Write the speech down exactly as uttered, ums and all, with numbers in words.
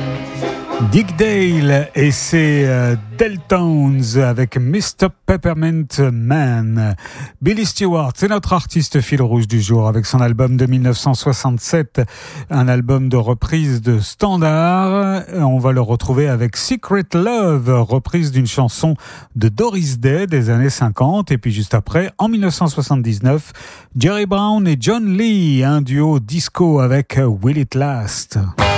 Dick Dale et ses euh, Deltones avec mister Peppermint Man. Billy Stewart, c'est notre artiste fil rouge du jour avec son album de dix-neuf cent soixante-sept, un album de reprise de standard. On va le retrouver avec Secret Love, reprise d'une chanson de Doris Day des années cinquante. Et puis juste après, en dix-neuf cent soixante-dix-neuf, Jerry Brown et John Lee, un duo disco avec Will It Last.